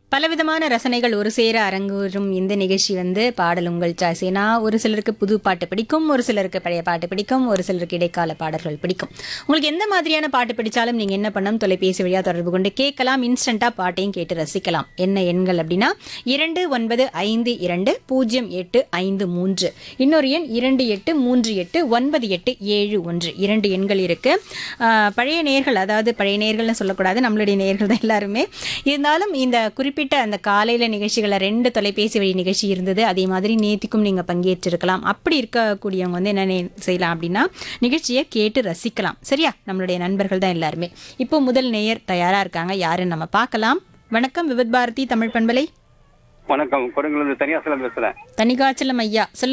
பலவிதமான ரசனைகள் ஒரு சேர அரங்கேறும் இந்த நிகழ்ச்சி வந்து பாடல் உங்கள் சாய்ஸ். ஏன்னா ஒரு சிலருக்கு புது பாட்டு பிடிக்கும், ஒரு சிலருக்கு பழைய பாட்டு பிடிக்கும், ஒரு சிலருக்கு இடைக்கால பாடல்கள் பிடிக்கும். உங்களுக்கு எந்த மாதிரியான பாட்டு பிடிச்சாலும் நீங்க என்ன பண்ணணும், தொலைபேசி வழியா தொடர்பு கொண்டு கேட்கலாம். இன்ஸ்டன்டா பாட்டையும் கேட்டு ரசிக்கலாம். என்ன எண்கள் அப்படின்னா 29520853, இன்னொரு எண் 28389871. 2 எண்கள் இருக்கு. பழைய நேர்கள், அதாவது பழைய நேர்கள்னு சொல்லக்கூடாது, நம்மளுடைய நேர்கள் தான் எல்லாருமே. இருந்தாலும் இந்த குறிப்பிட்ட அந்த காலையில நிகழ்ச்சிகளை 2 தொலைபேசி வழி நிகழ்ச்சி இருந்தது. அதே மாதிரி நேத்திக்கும் நீங்க பங்கேற்றிருக்கலாம். அப்படி இருக்கக்கூடியவங்க வந்து என்ன செய்யலாம் அப்படின்னா நிகழ்ச்சியை கேட்டு ரசிக்கலாம். சரியா? நம்மளுடைய நண்பர்கள் தான் எல்லாருமே. இப்போ முதல் நேயர் தயாரா இருக்காங்க. யாருன்னு நம்ம பார்க்கலாம். வணக்கம், விவித் பாரதி தமிழ் பண்பலை. வணக்கம், கொடுங்கலூர் தனியாசலம் பேசுறேன். தனிகாச்சலம் ஐயா, சொல்லுங்க.